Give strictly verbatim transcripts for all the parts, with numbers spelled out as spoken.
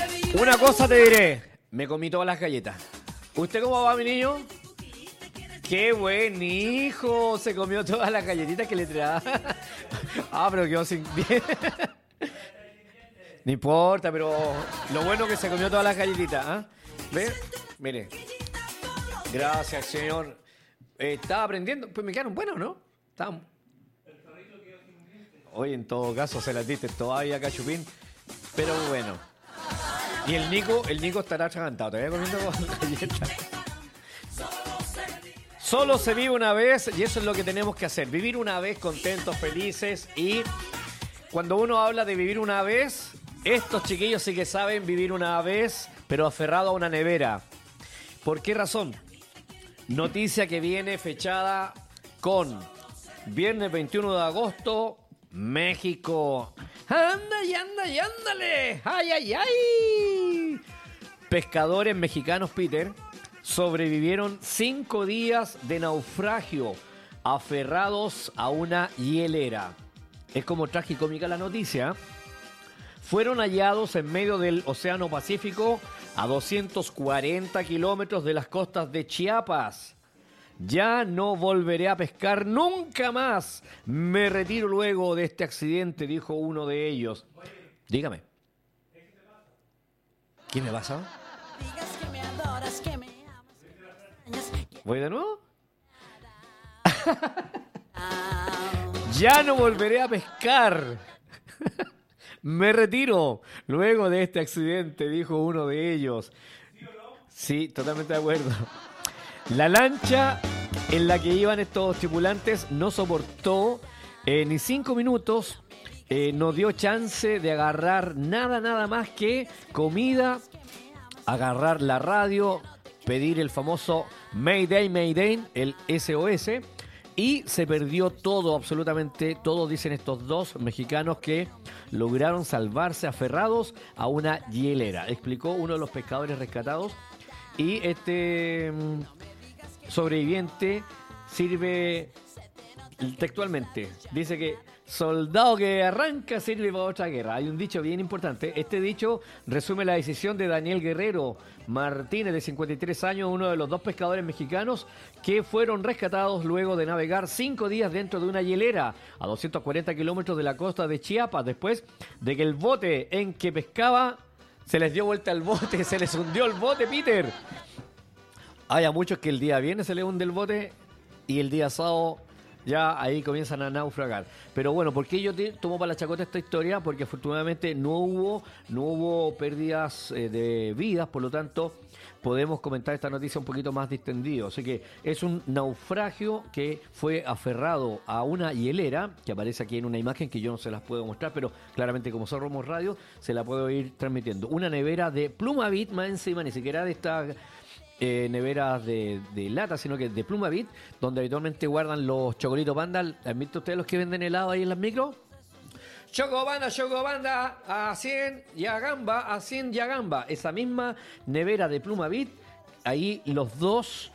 Una cosa te diré, me comí todas las galletas. ¿Usted cómo va, mi niño? ¡Qué buen hijo! Se comió todas las galletitas que le traía. Ah, pero quedó sin bien. No importa, pero lo bueno es que se comió todas las galletitas. ¿Ah? ¿Ve? Mire. Gracias, señor. Eh, estaba aprendiendo. Pues me quedaron buenos, ¿no? Estaban... Oye, en todo caso, se las diste todavía, Cachupín. Pero bueno. Y el Nico, el Nico estará atragantado. Todavía comiendo galletas. Solo se vive una vez y eso es lo que tenemos que hacer. Vivir una vez contentos, felices. Y cuando uno habla de vivir una vez, estos chiquillos sí que saben vivir una vez, pero aferrado a una nevera. ¿Por qué razón? Noticia que viene fechada con viernes veintiuno de agosto, México. ¡Anda y anda y ándale! ¡Ay, ay, ay! Pescadores mexicanos, Peter, sobrevivieron cinco días de naufragio aferrados a una hielera. Es como tragicómica la noticia. Fueron hallados en medio del Océano Pacífico a doscientos cuarenta kilómetros de las costas de Chiapas. Ya no volveré a pescar nunca más. Me retiro luego de este accidente, dijo uno de ellos. Dígame. ¿Qué me pasa? ¿Voy de nuevo? Ya no volveré a pescar. Me retiro luego de este accidente, dijo uno de ellos. Sí, totalmente de acuerdo. La lancha en la que iban estos tripulantes no soportó eh, ni cinco minutos, eh, no dio chance de agarrar nada, nada más que comida, agarrar la radio, pedir el famoso Mayday, Mayday, el S O S, y se perdió todo, absolutamente todo, dicen estos dos mexicanos que lograron salvarse aferrados a una hielera, explicó uno de los pescadores rescatados. Y este mmm, sobreviviente sirve textualmente, dice que soldado que arranca sirve para otra guerra. Hay un dicho bien importante. Este dicho resume la decisión de Daniel Guerrero Martínez, de cincuenta y tres años, uno de los dos pescadores mexicanos que fueron rescatados luego de navegar cinco días dentro de una hielera a doscientos cuarenta kilómetros de la costa de Chiapas, después de que el bote en que pescaba se les dio vuelta el bote, se les hundió el bote, Peter. Hay a muchos que el día viernes se les hunde el bote y el día sábado ya ahí comienzan a naufragar. Pero bueno, ¿por qué yo te tomo para la chacota esta historia? Porque afortunadamente no hubo, no hubo pérdidas eh, de vidas, por lo tanto podemos comentar esta noticia un poquito más distendido. Así que es un naufragio que fue aferrado a una hielera, que aparece aquí en una imagen que yo no se las puedo mostrar, pero claramente como somos radio, se la puedo ir transmitiendo. Una nevera de Plumavit, más encima, ni siquiera de esta... Eh, neveras de, de lata, sino que de Plumavit, donde habitualmente guardan los chocolitos Panda. ¿Han visto ustedes los que venden helado ahí en las micros? Choco Banda, Choco Banda, a cien y a gamba, a cien y a gamba. Esa misma nevera de Plumavit, ahí los dos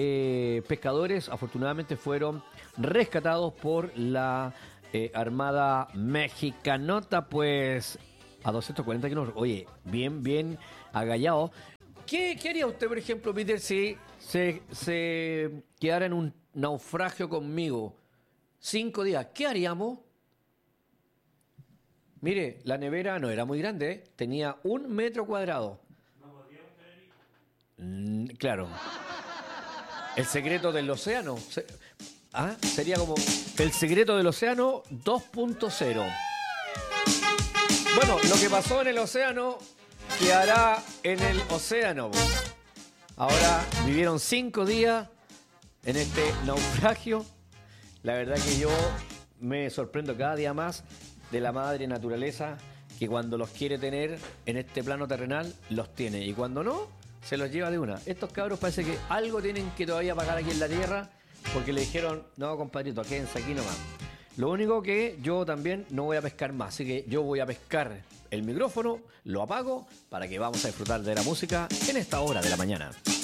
eh, pescadores afortunadamente fueron rescatados por la eh, Armada Mexicanota, pues a doscientos cuarenta kilómetros. Oye, bien, bien agallado. ¿Qué, ¿Qué haría usted, por ejemplo, Peter, si se, se quedara en un naufragio conmigo cinco días? ¿Qué haríamos? Mire, la nevera no era muy grande, ¿eh? Tenía un metro cuadrado. ¿No podríamos tener hijos? Mm, claro. El secreto del océano. Se, ¿ah? Sería como el secreto del océano dos punto cero. Bueno, lo que pasó en el océano... quedará en el océano. Ahora vivieron cinco días en este naufragio. La verdad que yo me sorprendo cada día más de la madre naturaleza, que cuando los quiere tener en este plano terrenal, los tiene. Y cuando no, se los lleva de una. Estos cabros parece que algo tienen que todavía pagar aquí en la tierra, porque le dijeron, no, compadrito, quédense aquí nomás. Lo único que yo también no voy a pescar más, así que yo voy a pescar el micrófono, lo apago para que vamos a disfrutar de la música en esta hora de la mañana.